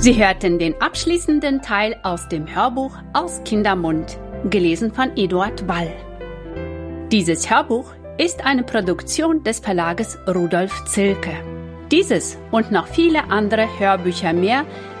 Sie hörten den abschließenden Teil aus dem Hörbuch Aus Kindermund, gelesen von Eduard Wall. Dieses Hörbuch ist eine Produktion des Verlages Rudolf Zilke. Dieses und noch viele andere Hörbücher mehr